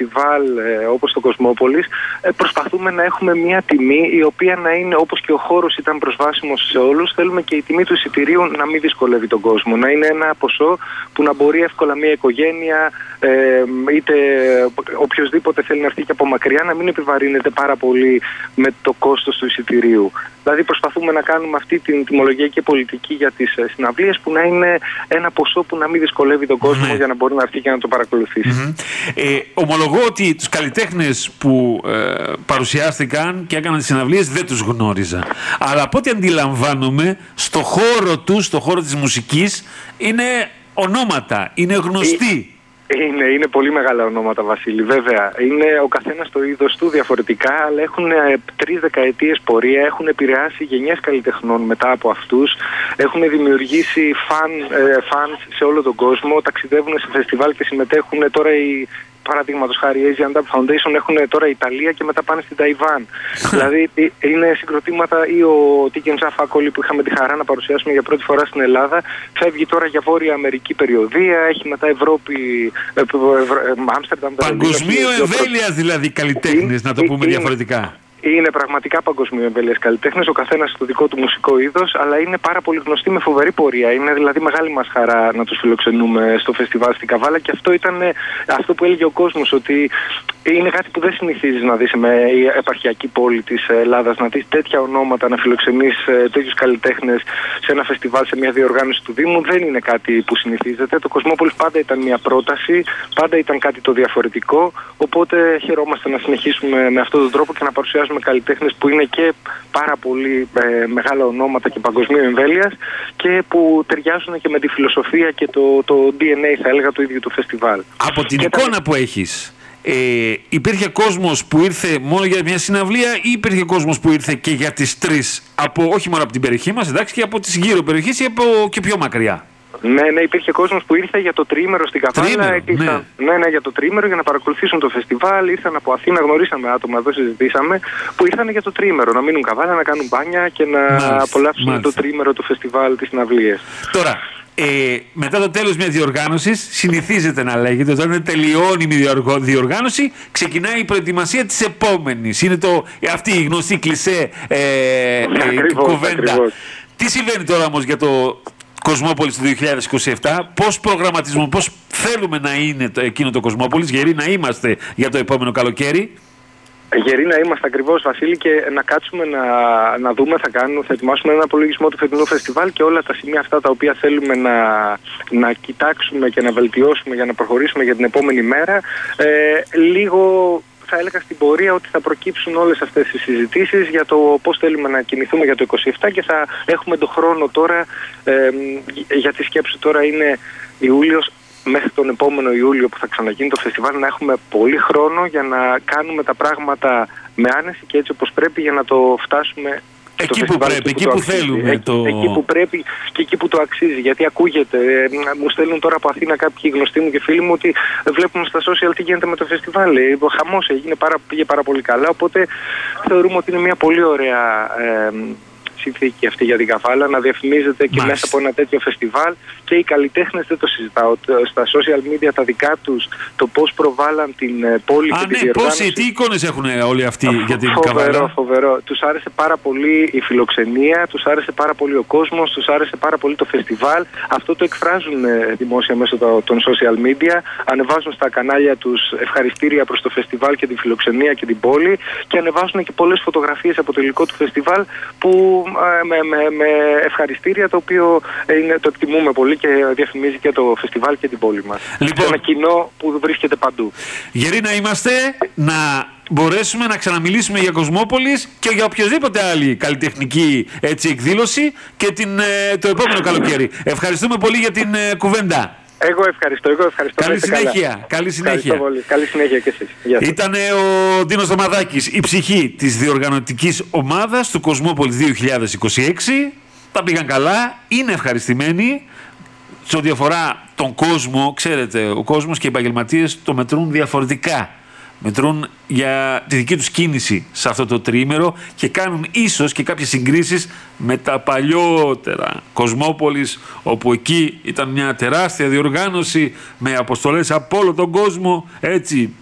φεστιβάλ όπως το Κοσμόπολης προσπαθούμε να έχουμε μια τιμή η οποία να είναι, όπως και ο χώρος ήταν προσβάσιμος σε όλους, θέλουμε και η τιμή του εισιτηρίου να μην δυσκολεύει τον κόσμο, να είναι ένα ποσό που να μπορεί εύκολα μια οικογένεια είτε οποιοδήποτε θέλει να έρθει και από μακριά να μην επιβαρύνεται πάρα πολύ με το κόστος του εισιτηρίου. Δηλαδή προσπαθούμε να κάνουμε αυτή την τιμολογιακή πολιτική για τις συναυλίες που να είναι ένα ποσό που να μην δυσκολεύει τον κόσμο για να μπορεί να έρθει και να το παρακολουθήσει. Ομολογώ ότι τους καλλιτέχνες που παρουσιάστηκαν και έκαναν τις συναυλίες δεν τους γνώριζα. Αλλά από ό,τι αντιλαμβάνομαι, στο χώρο τους, στο χώρο της μουσικής, είναι ονόματα, είναι γνωστοί. Είναι πολύ μεγάλα ονόματα, Βασίλη, βέβαια. Είναι ο καθένας το είδος του διαφορετικά, αλλά έχουν 3 δεκαετίες πορεία, έχουν επηρεάσει γενιές καλλιτεχνών μετά από αυτούς, έχουν δημιουργήσει fans σε όλο τον κόσμο, ταξιδεύουν σε φεστιβάλ και συμμετέχουν τώρα παραδείγματος χάρη, η Asian Dub Foundation έχουν τώρα Ιταλία και μετά πάνε στην Ταϊβάν. Δηλαδή είναι συγκροτήματα, ή ο Τίκεν Ζαφάκολη που είχαμε τη χαρά να παρουσιάσουμε για πρώτη φορά στην Ελλάδα, φεύγει τώρα για Βόρεια Αμερική περιοδία, έχει μετά Ευρώπη, Άμστερνταμ. Παγκοσμίου εμβέλειας δηλαδή καλλιτέχνες, να το πούμε διαφορετικά. Είναι πραγματικά παγκοσμίου εμβέλειας καλλιτέχνες, ο καθένας στο δικό του μουσικό είδος, αλλά είναι πάρα πολύ γνωστοί με φοβερή πορεία. Είναι δηλαδή μεγάλη μας χαρά να τους φιλοξενούμε στο φεστιβάλ στην Καβάλα και αυτό ήταν αυτό που έλεγε ο κόσμος, ότι είναι κάτι που δεν συνηθίζεις να δεις με η επαρχιακή πόλη της Ελλάδας, να δεις τέτοια ονόματα, να φιλοξενείς τέτοιους καλλιτέχνες σε ένα φεστιβάλ, σε μια διοργάνωση του Δήμου. Δεν είναι κάτι που συνηθίζεται. Το Κοσμόπολης πάντα ήταν μια πρόταση, πάντα ήταν κάτι το διαφορετικό. Οπότε χαιρόμαστε να συνεχίσουμε με αυτόν τον τρόπο και να παρουσιάσουμε με καλλιτέχνες που είναι και πάρα πολύ μεγάλα ονόματα και παγκοσμίου εμβέλειας και που ταιριάζουν και με τη φιλοσοφία και το DNA, θα έλεγα, του ίδιου του φεστιβάλ. Από την εικόνα που έχεις, υπήρχε κόσμος που ήρθε μόνο για μια συναυλία ή υπήρχε κόσμος που ήρθε και για τις 3, όχι μόνο από την περιοχή μας, εντάξει, και από τις γύρω περιοχές ή από και πιο μακριά? Ναι, υπήρχε κόσμος που ήρθε για το τριήμερο στην Καβάλα. Ναι, για το τριήμερο για να παρακολουθήσουν το φεστιβάλ. Ήρθαν από Αθήνα, γνωρίσαμε άτομα, εδώ συζητήσαμε, που ήρθαν για το τριήμερο. Να μείνουν Καβάλα, να κάνουν μπάνια και να απολαύσουν το τριήμερο του φεστιβάλ, τις συναυλίες. Τώρα, μετά το τέλος μιας διοργάνωσης, συνηθίζεται να λέγεται, όταν τελειώνει η διοργάνωση, ξεκινάει η προετοιμασία της επόμενης. Είναι αυτή η γνωστή κλισέ κουβέντα. Τι συμβαίνει τώρα όμως για το Κοσμόπολης του 2027, πώς θέλουμε να είναι εκείνο το Κοσμόπολης, γεροί να είμαστε για το επόμενο καλοκαίρι? Γεροί να είμαστε ακριβώς, Βασίλη, και να κάτσουμε να δούμε, θα ετοιμάσουμε έναν απολογισμό του φετινού φεστιβάλ και όλα τα σημεία αυτά τα οποία θέλουμε να κοιτάξουμε και να βελτιώσουμε για να προχωρήσουμε για την επόμενη μέρα. Λίγο θα έλεγα στην πορεία ότι θα προκύψουν όλες αυτές οι συζητήσεις για το πώς θέλουμε να κινηθούμε για το 27 και θα έχουμε τον χρόνο τώρα, για τη σκέψη τώρα είναι Ιούλιος, μέχρι τον επόμενο Ιούλιο που θα ξαναγίνει το φεστιβάλ, να έχουμε πολύ χρόνο για να κάνουμε τα πράγματα με άνεση και έτσι όπως πρέπει για να το φτάσουμε εκεί που πρέπει, εκεί που θέλουμε. Εκεί που πρέπει και εκεί που το αξίζει. Γιατί ακούγεται, μου στέλνουν τώρα από Αθήνα κάποιοι γνωστοί μου και φίλοι μου ότι βλέπουμε στα social τι γίνεται με το φεστιβάλ. Ο χαμός πήγε πάρα πολύ καλά, οπότε θεωρούμε ότι είναι μια πολύ ωραία συνθήκη αυτή για την Καβάλα, να διαφημίζεται και μέσα από ένα τέτοιο φεστιβάλ, και οι καλλιτέχνες δεν το συζητάω. Στα social media τα δικά τους, το πώς προβάλλαν την πόλη και τη διοργάνωση. Τι εικόνες έχουν όλοι αυτοί για την Καβάλα? Φοβερό. Τους άρεσε πάρα πολύ η φιλοξενία, τους άρεσε πάρα πολύ ο κόσμος, τους άρεσε πάρα πολύ το φεστιβάλ. Αυτό το εκφράζουν δημόσια μέσω των social media, ανεβάζουν στα κανάλια τους ευχαριστήρια προς το φεστιβάλ και την φιλοξενία και την πόλη και ανεβάζουν και πολλές φωτογραφίες από το υλικό του φεστιβάλ που με ευχαριστήρια, το οποίο το εκτιμούμε πολύ και διαφημίζει και το φεστιβάλ και την πόλη μας. Λοιπόν, ένα κοινό που βρίσκεται παντού. Γεροί να είμαστε, να μπορέσουμε να ξαναμιλήσουμε για Κοσμόπολης και για οποιοδήποτε άλλη καλλιτεχνική εκδήλωση και το επόμενο καλοκαίρι. Ευχαριστούμε πολύ για την κουβέντα. Εγώ ευχαριστώ. Καλή συνέχεια. Καλή συνέχεια και εσείς. Ήταν ο Ντίνος Δωμαδάκης, η ψυχή της διοργανωτικής ομάδας του Κοσμόπολης 2026. Τα πήγαν καλά, είναι ευχαριστημένοι. Σε ό,τι αφορά τον κόσμο, ξέρετε, ο κόσμος και οι επαγγελματίες το μετρούν διαφορετικά. Μετρούν για τη δική τους κίνηση σε αυτό το τριήμερο και κάνουν ίσως και κάποιες συγκρίσεις με τα παλιότερα Κοσμόπολης, όπου εκεί ήταν μια τεράστια διοργάνωση με αποστολές από όλο τον κόσμο, έτσι,